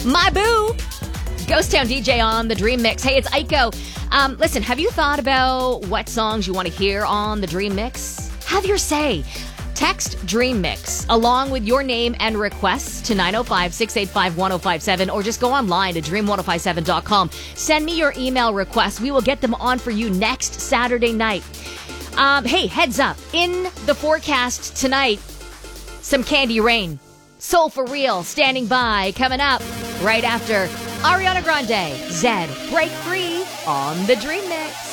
My boo. Ghost Town DJ on the Dream Mix. Hey, it's Aiko. Listen, have you thought about what songs you want to hear on the Dream Mix? Have your say. Text Dream Mix along with your name and requests to 905-685-1057 or just go online to dream1057.com. Send me your email requests. We will get them on for you next Saturday night. Hey, heads up. In the forecast tonight, some candy rain. Soul for Real standing by, coming up right after Ariana Grande, Zed, Break Free on the Dream Mix.